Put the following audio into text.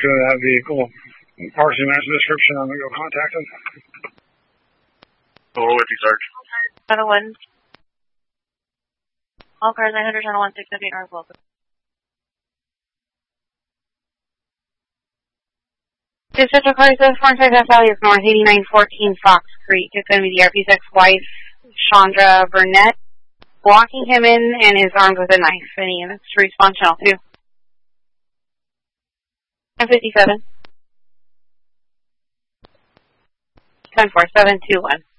to that vehicle. Parts and match the description. I'm going to go contact him. Total with you, Sarge. Channel 1. All cars 900, Channel 1, 678 North Welcome. This Central Car says 455 Valley North, 8914 Fox Creek. It's going to be the RP's ex-wife, Chandra Burnett, blocking him in and is armed with a knife. Any units to respond, Channel 2. 1057. 104721.